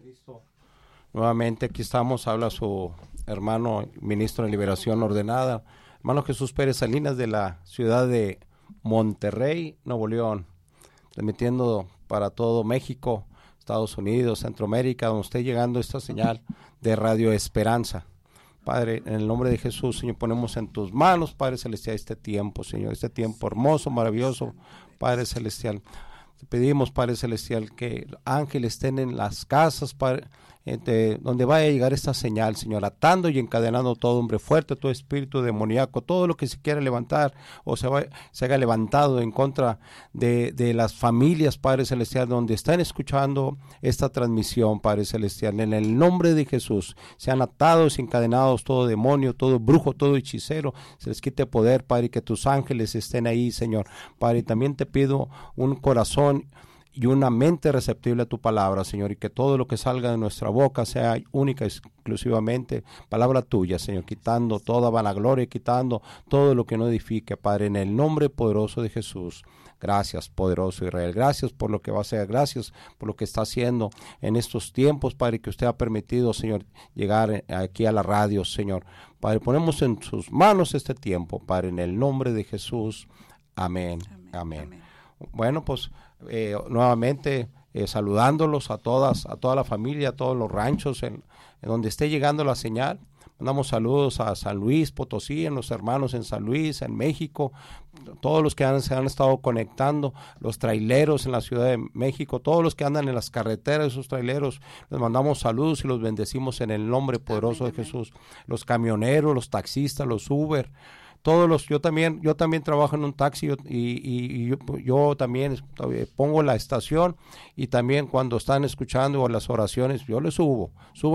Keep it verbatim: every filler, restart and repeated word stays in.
Cristo. Nuevamente aquí estamos, habla su hermano ministro de Liberación Ordenada, hermano Jesús Pérez Salinas de la ciudad de Monterrey, Nuevo León, transmitiendo para todo México, Estados Unidos, Centroamérica, donde esté llegando esta señal de Radio Esperanza. Padre, en el nombre de Jesús, Señor, ponemos en tus manos, Padre Celestial, este tiempo, Señor, este tiempo hermoso, maravilloso, Padre Celestial. Te pedimos, Padre Celestial, que ángeles estén en las casas, Padre, de donde vaya a llegar esta señal, Señor, atando y encadenando todo hombre fuerte, todo espíritu demoníaco, todo lo que se quiera levantar o se, va, se haga levantado en contra de, de las familias, Padre Celestial, donde están escuchando esta transmisión, Padre Celestial, en el nombre de Jesús, sean atados y encadenados todo demonio, todo brujo, todo hechicero, se les quite poder, Padre, y que tus ángeles estén ahí, Señor, Padre, y también te pido un corazón y una mente receptible a tu palabra, Señor, y que todo lo que salga de nuestra boca sea única, exclusivamente palabra tuya, Señor, quitando toda vanagloria, quitando todo lo que no edifique, Padre, en el nombre poderoso de Jesús. Gracias, poderoso Israel, gracias por lo que va a hacer, gracias por lo que está haciendo en estos tiempos, Padre, que usted ha permitido, Señor, llegar aquí a la radio, Señor. Padre, ponemos en sus manos este tiempo, Padre, en el nombre de Jesús. Amén, amén. amén. amén. Bueno, pues eh, nuevamente eh, saludándolos a todas, a toda la familia, a todos los ranchos en, en donde esté llegando la señal. Mandamos saludos a San Luis Potosí, en los hermanos en San Luis, en México, todos los que han, se han estado conectando, los traileros en la Ciudad de México, todos los que andan en las carreteras, esos traileros, les mandamos saludos y los bendecimos en el nombre poderoso amén, de amén. Jesús. Los camioneros, los taxistas, los Uber, todos los, yo también, yo también trabajo en un taxi y, y, y yo, yo también pongo la estación y también cuando están escuchando las oraciones, yo les subo, subo